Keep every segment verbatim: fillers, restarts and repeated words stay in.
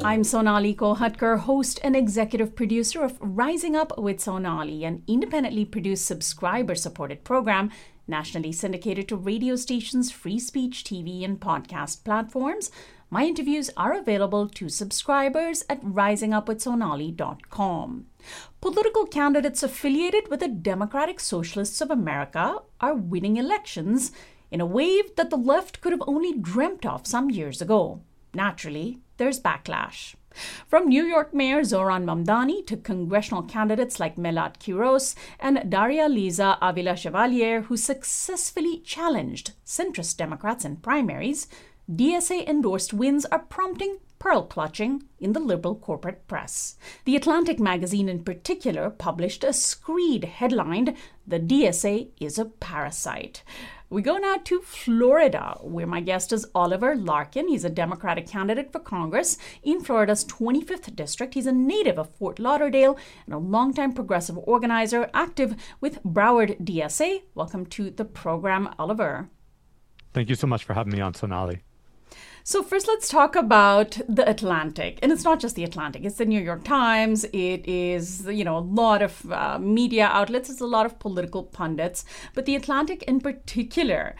I'm Sonali Kolhatkar, host and executive producer of Rising Up with Sonali, an independently produced subscriber-supported program nationally syndicated to radio stations, free speech T V, and podcast platforms. My interviews are available to subscribers at rising up with sonali dot com. Political candidates affiliated with the Democratic Socialists of America are winning elections in a wave that the left could have only dreamt of some years ago. Naturally, there's backlash. From New York Mayor Zohran Mamdani to congressional candidates like Melat Quiros and Daria Liza Avila Chevalier, who successfully challenged centrist Democrats in primaries, D S A-endorsed wins are prompting pearl-clutching in the liberal corporate press. The Atlantic magazine in particular published a screed headlined, "The D S A is a parasite." We go now to Florida, where my guest is Oliver Larkin. He's a Democratic candidate for Congress in Florida's twenty-fifth district. He's a native of Fort Lauderdale and a longtime progressive organizer active with Broward D S A. Welcome to the program, Oliver. Thank you so much for having me on, Sonali. So first, let's talk about the Atlantic. And it's not just the Atlantic. It's the New York Times. It is, you know, a lot of uh, media outlets. It's a lot of political pundits. But the Atlantic in particular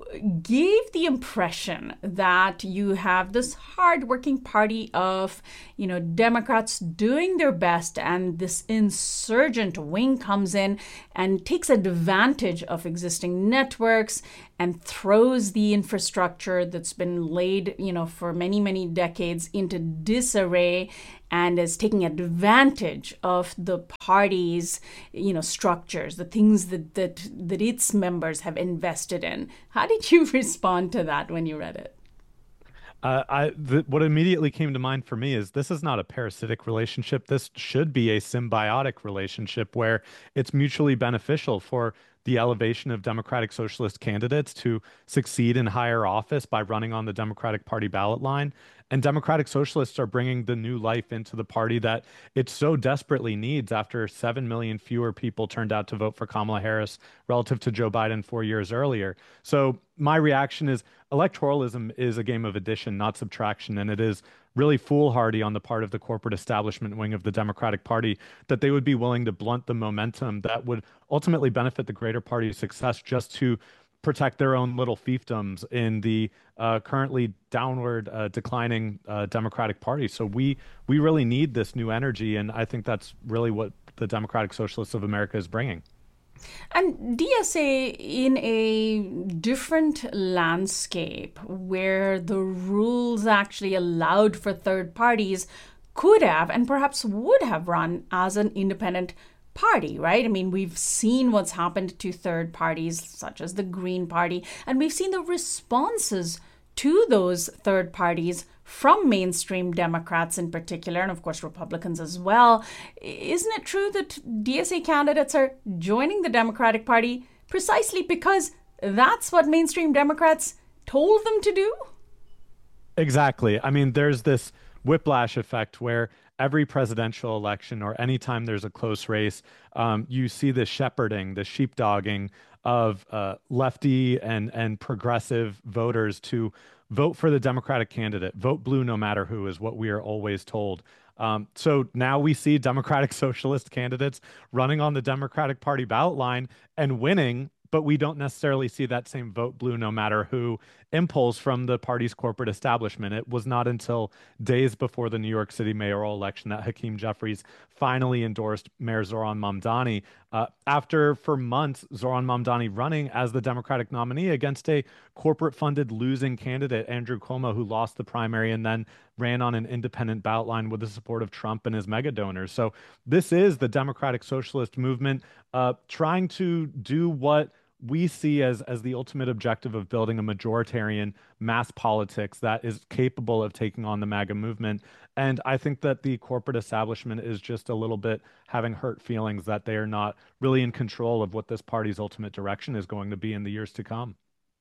gave the impression that you have this hardworking party of, you know, Democrats doing their best, and this insurgent wing comes in and takes advantage of existing networks and throws the infrastructure that's been laid, you know, for many, many decades into disarray and is taking advantage of the party's, you know, structures, the things that, that, that its members have invested in. How did you respond to that when you read it? Uh, I the, what immediately came to mind for me is this is not a parasitic relationship. This should be a symbiotic relationship where it's mutually beneficial for the elevation of Democratic Socialist candidates to succeed in higher office by running on the Democratic Party ballot line. And Democratic Socialists are bringing the new life into the party that it so desperately needs after seven million fewer people turned out to vote for Kamala Harris relative to Joe Biden four years earlier. So my reaction is electoralism is a game of addition, not subtraction. And it is really foolhardy on the part of the corporate establishment wing of the Democratic Party that they would be willing to blunt the momentum that would ultimately benefit the greater party's success just to protect their own little fiefdoms in the uh, currently downward uh, declining uh, Democratic Party. So we we really need this new energy, and I think that's really what the Democratic Socialists of America is bringing. And D S A in a different landscape where the rules actually allowed for third parties could have and perhaps would have run as an independent party, right? I mean, we've seen what's happened to third parties such as the Green Party, and we've seen the responses to those third parties from mainstream Democrats in particular, and of course Republicans as well. Isn't it true that D S A candidates are joining the Democratic Party precisely because that's what mainstream Democrats told them to do? Exactly. I mean, there's this whiplash effect where every presidential election or anytime there's a close race, um, you see this shepherding, the sheepdogging of uh, lefty and, and progressive voters to vote for the Democratic candidate. Vote blue no matter who is what we are always told. Um, so now we see Democratic Socialist candidates running on the Democratic Party ballot line and winning, but we don't necessarily see that same vote blue no matter who impulse from the party's corporate establishment. It was not until days before the New York City mayoral election that Hakeem Jeffries finally endorsed Mayor Zohran Mamdani, uh, after for months Zohran Mamdani running as the Democratic nominee against a corporate-funded losing candidate, Andrew Cuomo, who lost the primary and then ran on an independent ballot line with the support of Trump and his mega donors. So this is the Democratic Socialist movement uh, trying to do what we see as as the ultimate objective of building a majoritarian mass politics that is capable of taking on the MAGA movement. And I think that the corporate establishment is just a little bit having hurt feelings that they are not really in control of what this party's ultimate direction is going to be in the years to come.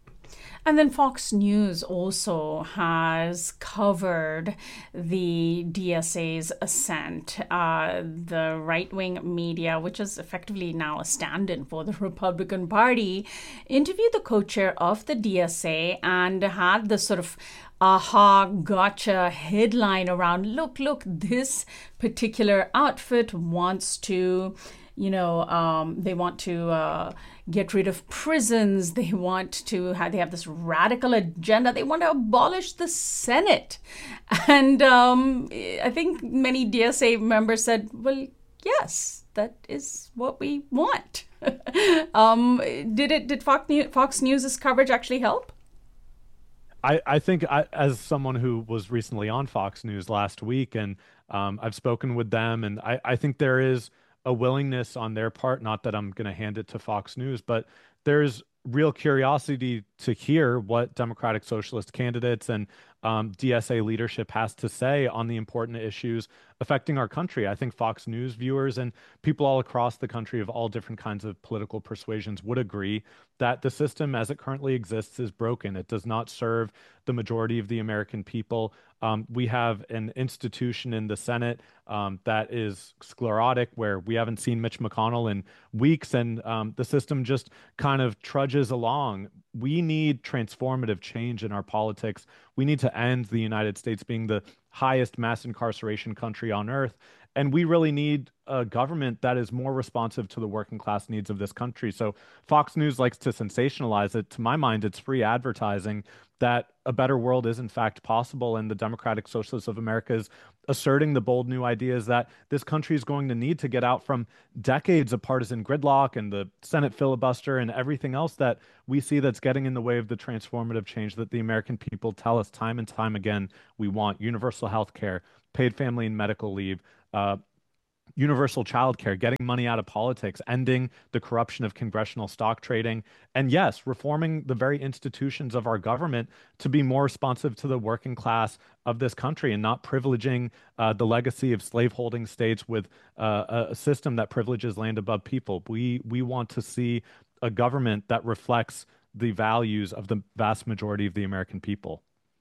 And then Fox News also has covered the D S A's ascent. Uh, the right-wing media, which is effectively now a stand-in for the Republican Party, interviewed the co-chair of the D S A and had this sort of aha, gotcha headline around, look, look, this particular outfit wants to, you know, um, they want to uh, get rid of prisons. They want to have, they have this radical agenda. They want to abolish the Senate. And um, I think many D S A members said, well, yes, that is what we want. um, did it? Did Fox, News, Fox News's coverage actually help? I, I think I, as someone who was recently on Fox News last week, and um, I've spoken with them, and I, I think there is a willingness on their part, not that I'm going to hand it to Fox News, but there's real curiosity to hear what Democratic Socialist candidates and um, D S A leadership has to say on the important issues affecting our country. I think Fox News viewers and people all across the country of all different kinds of political persuasions would agree that the system as it currently exists is broken. It does not serve the majority of the American people. Um, we have an institution in the Senate um, that is sclerotic, where we haven't seen Mitch McConnell in weeks, and um, the system just kind of trudges along. We need transformative change in our politics. We need to end the United States being the highest mass incarceration country on earth. And we really need a government that is more responsive to the working class needs of this country. So Fox News likes to sensationalize it. To my mind, it's free advertising that a better world is in fact possible. And the Democratic Socialists of America is asserting the bold new ideas that this country is going to need to get out from decades of partisan gridlock and the Senate filibuster and everything else that we see that's getting in the way of the transformative change that the American people tell us time and time again we want: universal health care, paid family and medical leave, uh, universal childcare, getting money out of politics, ending the corruption of congressional stock trading, and yes, reforming the very institutions of our government to be more responsive to the working class of this country and not privileging uh, the legacy of slaveholding states with uh, a system that privileges land above people. We we want to see a government that reflects the values of the vast majority of the American people.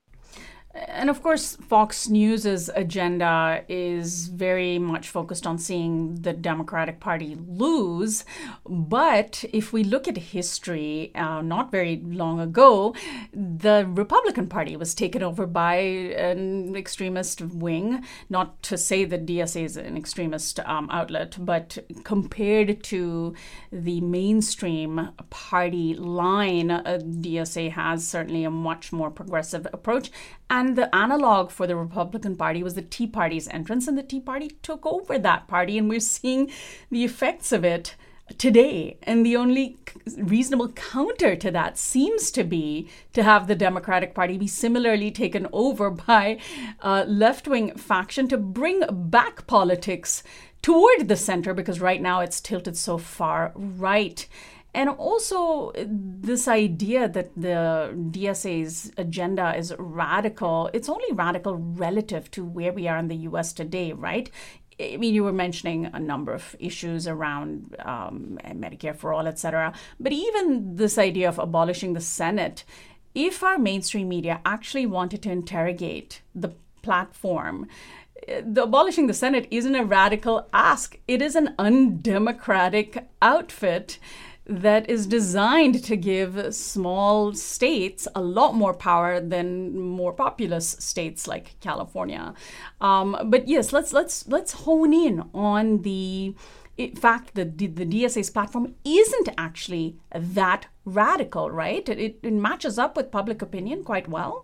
And of course, Fox News's agenda is very much focused on seeing the Democratic Party lose. But if we look at history, uh, not very long ago, the Republican Party was taken over by an extremist wing. Not to say that D S A is an extremist um, outlet, but compared to the mainstream party line, uh, D S A has certainly a much more progressive approach. And the analog for the Republican Party was the Tea Party's entrance, and the Tea Party took over that party, and we're seeing the effects of it today. And the only reasonable counter to that seems to be to have the Democratic Party be similarly taken over by a left-wing faction to bring back politics toward the center, because right now it's tilted so far right. And also this idea that the D S A's agenda is radical, it's only radical relative to where we are in the U S today, right? I mean, you were mentioning a number of issues around um, Medicare for all, et cetera. But even this idea of abolishing the Senate, if our mainstream media actually wanted to interrogate the platform, the abolishing the Senate isn't a radical ask. It is an undemocratic outfit that is designed to give small states a lot more power than more populous states like California. Um, but yes, let's let's let's hone in on the fact that the, the D S A's platform isn't actually that radical, right? It, it matches up with public opinion quite well.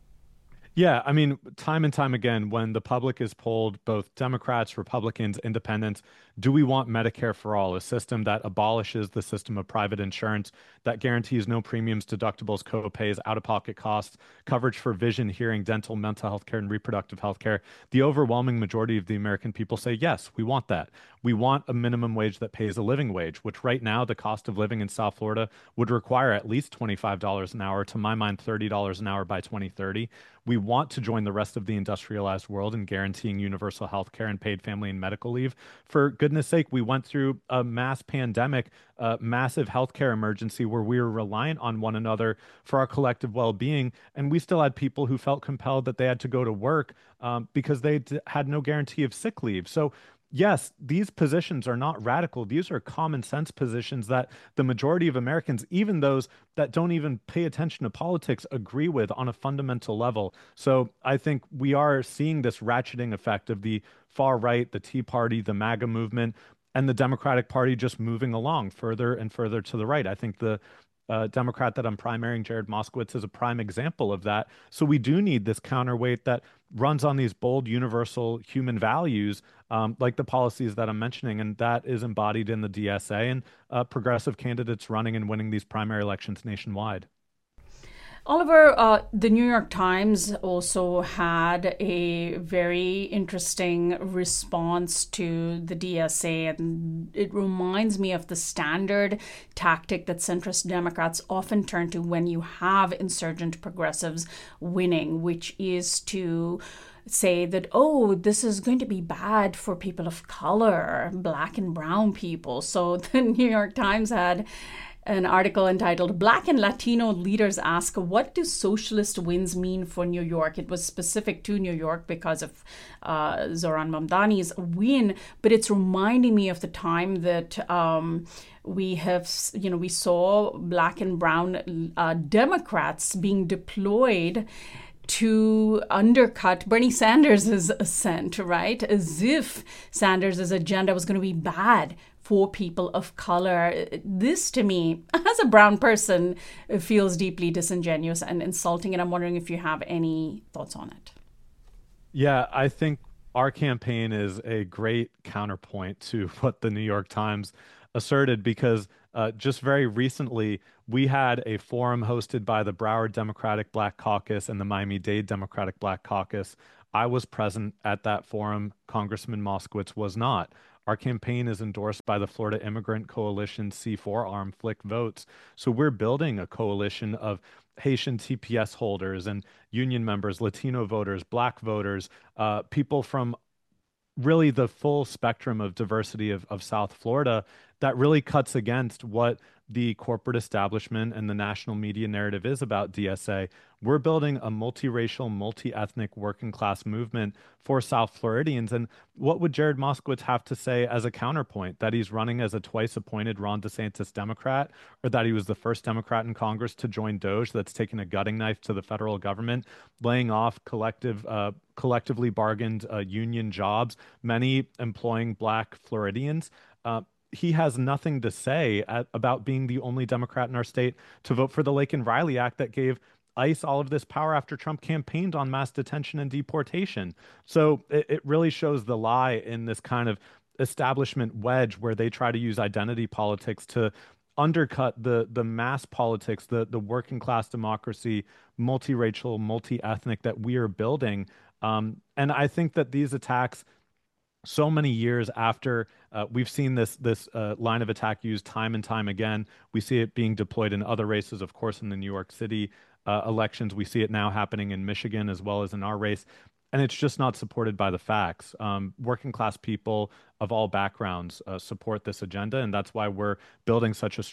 Yeah, I mean, time and time again, when the public is polled, both Democrats, Republicans, Independents, do we want Medicare for all, a system that abolishes the system of private insurance, that guarantees no premiums, deductibles, co-pays, out-of-pocket costs, coverage for vision, hearing, dental, mental health care, and reproductive health care? The overwhelming majority of the American people say, yes, we want that. We want a minimum wage that pays a living wage, which right now the cost of living in South Florida would require at least twenty-five dollars an hour, to my mind, thirty dollars an hour by twenty thirty. We want to join the rest of the industrialized world in guaranteeing universal health care and paid family and medical leave. For goodness sake, we went through a mass pandemic, a massive healthcare emergency where we were reliant on one another for our collective well-being. And we still had people who felt compelled that they had to go to work um, because they d- had no guarantee of sick leave. So yes, these positions are not radical. These are common sense positions that the majority of Americans, even those that don't even pay attention to politics, agree with on a fundamental level. So I think we are seeing this ratcheting effect of the far right, the Tea Party, the MAGA movement, and the Democratic Party just moving along further and further to the right. I think the uh, Democrat that I'm primarying, Jared Moskowitz, is a prime example of that. So we do need this counterweight that runs on these bold, universal human values, um, like the policies that I'm mentioning, and that is embodied in the D S A and uh, progressive candidates running and winning these primary elections nationwide. Oliver, uh, the New York Times also had a very interesting response to the D S A, and it reminds me of the standard tactic that centrist Democrats often turn to when you have insurgent progressives winning, which is to say that, oh, this is going to be bad for people of color, black and brown people. So the New York Times had an article entitled Black and Latino Leaders Ask, What Do Socialist Wins Mean for New York? It was specific to New York because of uh, Zohran Mamdani's win, but it's reminding me of the time that um, we have, you know, we saw black and brown uh, Democrats being deployed to undercut Bernie Sanders' ascent, right? As if Sanders' agenda was going to be bad for people of color. This, to me, as a brown person, feels deeply disingenuous and insulting, and I'm wondering if you have any thoughts on it. Yeah, I think our campaign is a great counterpoint to what the New York Times asserted because uh, just very recently we had a forum hosted by the Broward Democratic Black Caucus and the Miami-Dade Democratic Black Caucus. I was present at that forum. Congressman Moskowitz was not. Our campaign is endorsed by the Florida Immigrant Coalition C four arm Flick Votes. So we're building a coalition of Haitian T P S holders and union members, Latino voters, Black voters, uh, people from really the full spectrum of diversity of, of South Florida that really cuts against what the corporate establishment and the national media narrative is about D S A. We're building a multiracial, multi-ethnic working class movement for South Floridians. And what would Jared Moskowitz have to say as a counterpoint? That he's running as a twice appointed Ron DeSantis Democrat, or that he was the first Democrat in Congress to join DOJ that's taken a gutting knife to the federal government, laying off collective, uh, collectively bargained uh, union jobs, many employing Black Floridians. Uh, he has nothing to say at, about being the only Democrat in our state to vote for the Laken Riley Act that gave ICE all of this power after Trump campaigned on mass detention and deportation. So it, it really shows the lie in this kind of establishment wedge where they try to use identity politics to undercut the the mass politics, the the working class democracy, multiracial, multi-ethnic that we are building. Um, and I think that these attacks so many years after uh, we've seen this this uh, line of attack used time and time again. We see it being deployed in other races, of course, in the New York City uh, elections. We see it now happening in Michigan as well as in our race. And it's just not supported by the facts. Um, working class people of all backgrounds uh, support this agenda. And that's why we're building such a